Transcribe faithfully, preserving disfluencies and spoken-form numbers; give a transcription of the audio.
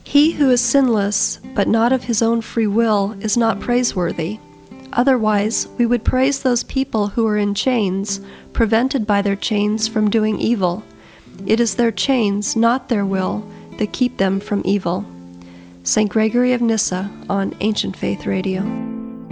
He who is sinless, but not of his own free will, is not praiseworthy. Otherwise, we would praise those people who are in chains, prevented by their chains from doing evil. It is their chains, not their will, that keep them from evil. Saint Gregory of Nyssa on Ancient Faith Radio.